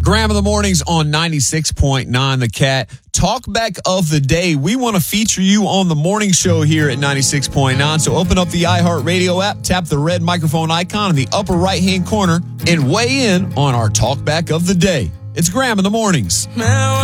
Graham in the Mornings on 96.9 The Cat. Talkback of the day. We want to feature you on the morning show here at 96.9. So open up the iHeartRadio app, tap the red microphone icon in the upper right-hand corner, and weigh in on our Talkback of the day. It's Graham in the Mornings. Now